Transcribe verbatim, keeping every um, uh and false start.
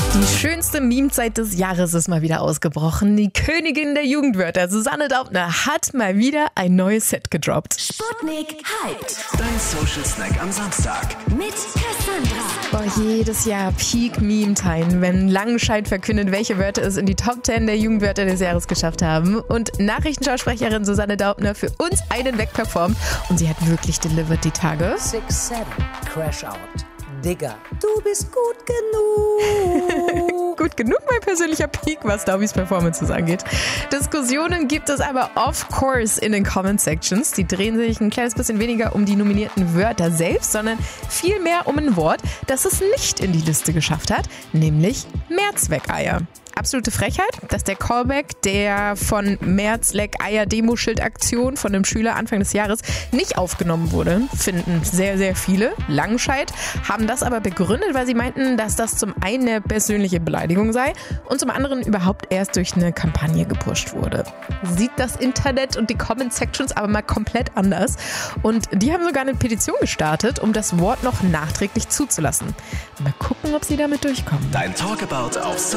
Die schönste Meme-Zeit des Jahres ist mal wieder ausgebrochen. Die Königin der Jugendwörter, Susanne Daubner, hat mal wieder ein neues Set gedroppt. Sputnik Hyped. Dein Social Snack am Samstag. Mit Cassandra. Boah, jedes Jahr Peak Meme Time, wenn Langenscheidt verkündet, welche Wörter es in die Top zehn der Jugendwörter des Jahres geschafft haben. Und Nachrichtenschausprecherin Susanne Daubner für uns einen wegperformt. Und sie hat wirklich delivered die Tage. six seven, Crash Out, Digger, du bist gut genug. Gut genug, mein persönlicher Peak, was Daubis Performances angeht. Diskussionen gibt es aber of course in den Comment-Sections. Die drehen sich ein kleines bisschen weniger um die nominierten Wörter selbst, sondern viel mehr um ein Wort, das es nicht in die Liste geschafft hat, nämlich Mehrzweckeier. Absolute Frechheit, dass der Callback der von Mehrzweckeier-Demo-Schild-Aktion von einem Schüler Anfang des Jahres nicht aufgenommen wurde, finden sehr, sehr viele. Langenscheidt haben das aber begründet, weil sie meinten, dass das zum einen eine persönliche Beleidigung sei und zum anderen überhaupt erst durch eine Kampagne gepusht wurde. Sieht das Internet und die Comment-Sections aber mal komplett anders. Und die haben sogar eine Petition gestartet, um das Wort noch nachträglich zuzulassen. Mal gucken, ob sie damit durchkommen. Dein Talkabout auf